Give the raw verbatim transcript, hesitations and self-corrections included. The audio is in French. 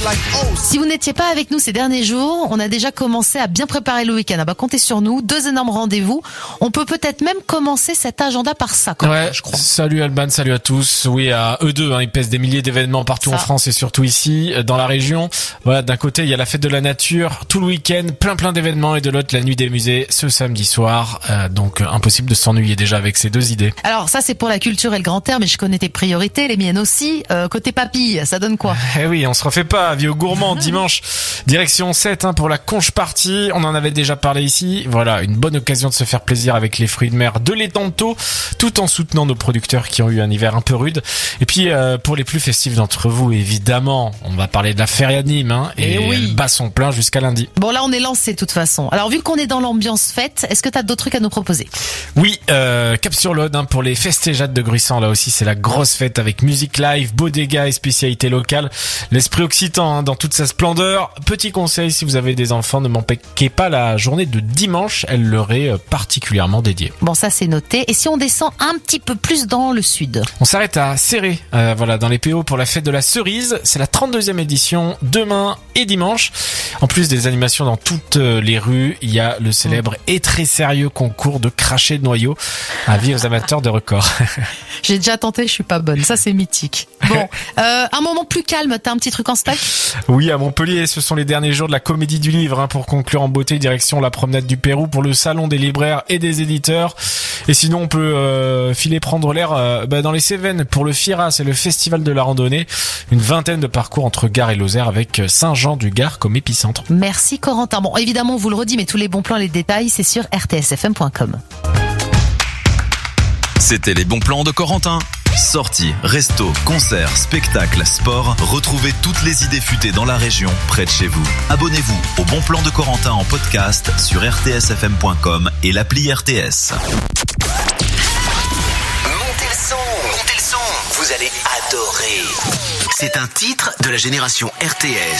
Si vous n'étiez pas avec nous ces derniers jours, on a déjà commencé à bien préparer le week-end. Ah bah comptez sur nous, deux énormes rendez-vous. On peut peut-être même commencer cet agenda par ça, quand ouais, même, je crois. Salut Alban, salut à tous. Oui, à eux deux, hein, ils pèsent des milliers d'événements partout ça. En France et surtout ici, dans la région. Voilà, d'un côté, il y a la fête de la nature, tout le week-end, plein plein d'événements, et de l'autre, la nuit des musées, ce samedi soir. Euh, donc, impossible de s'ennuyer déjà avec ces deux idées. Alors ça, c'est pour la culture et le grand air, mais je connais tes priorités, les miennes aussi. Euh, côté papille, ça donne quoi? Eh oui, on se refait pas, vieux gourmand. Dimanche, direction sept hein, pour la conche party. On en avait déjà parlé ici. Voilà, une bonne occasion de se faire plaisir avec les fruits de mer de l'étang, tout en soutenant nos producteurs qui ont eu un hiver un peu rude. Et puis, euh, pour les plus festifs d'entre vous, évidemment, on va parler de la feria de Nîmes, hein, et, et oui. Bas son plein jusqu'à lundi. Bon, là, on est lancé de toute façon. Alors, vu qu'on est dans l'ambiance fête, est-ce que t'as d'autres trucs à nous proposer? Oui, euh, cap sur l'Aude hein, pour les festéjades de Gruissant. Là aussi, c'est la grosse fête avec musique live, beaux dégâts et spécialités locales. L'esprit occitan hein, dans toute sa splendeur. Petit conseil, si vous avez des enfants, ne manquez pas la journée de dimanche. Elle leur est particulièrement dédiée. Bon, ça c'est noté. Et si on descend un petit peu plus dans le sud? On s'arrête à Céré, euh, voilà, dans les P O pour la fête de la cerise. C'est la trente-deuxième édition, demain et dimanche. En plus des animations dans toutes les rues, il y a le célèbre mmh. et très sérieux concours de cracher de noyaux. Avis aux amateurs de records. J'ai déjà tenté, je suis pas bonne. Ça c'est mythique. Bon, euh, un moment plus calme, t'as un petit truc en stock? Oui, à Montpellier, ce sont les derniers jours de la Comédie du Livre hein, pour conclure en beauté direction la promenade du Pérou pour le salon des libraires et des éditeurs. Et sinon, on peut euh, filer prendre l'air euh, bah, dans les Cévennes pour le FIRA, c'est le festival de la randonnée. Une vingtaine de parcours entre Gare et Lozère avec Saint-Jean-du-Gard comme épicentre. Merci Corentin. Bon, évidemment, on vous le redit, mais tous les bons plans et les détails, c'est sur r t s f m point com. C'était les bons plans de Corentin. Sorties, restos, concerts, spectacles, sport, retrouvez toutes les idées futées dans la région, près de chez vous. Abonnez-vous au Bon Plan de Corentin en podcast sur r t s f m point com et l'appli R T S. Montez le son, montez le son, vous allez adorer. C'est un titre de la génération R T S.